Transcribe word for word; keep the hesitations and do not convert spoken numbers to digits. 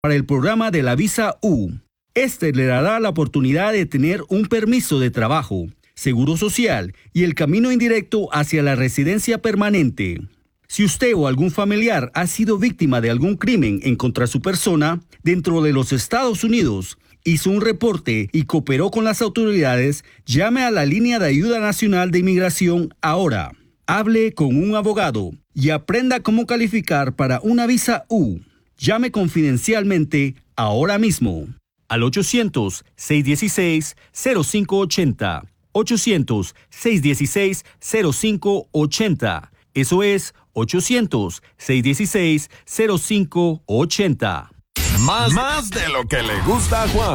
para el programa de la visa U. Este le dará la oportunidad de tener un permiso de trabajo, seguro social y el camino indirecto hacia la residencia permanente. Si usted o algún familiar ha sido víctima de algún crimen en contra su persona dentro de los Estados Unidos, hizo un reporte y cooperó con las autoridades, llame a la línea de ayuda nacional de inmigración ahora. Hable con un abogado y aprenda cómo calificar para una visa U. Llame confidencialmente ahora mismo al ochocientos, seiscientos dieciséis, cero cinco ochenta. ochocientos, seiscientos dieciséis, cero cinco ochenta. Eso es ochocientos, seiscientos dieciséis, cero cinco ochenta. Más, más de lo que le gusta a Juan.